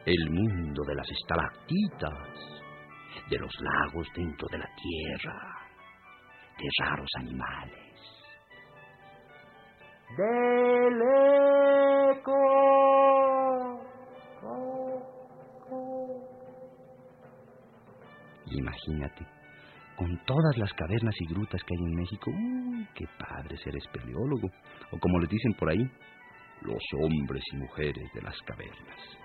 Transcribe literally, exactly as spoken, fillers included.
El mundo de las estalactitas, de los lagos dentro de la tierra, de raros animales. Del eco. Imagínate, con todas las cavernas y grutas que hay en México, ¡uy, qué padre ser espeleólogo! O como les dicen por ahí, los hombres y mujeres de las cavernas.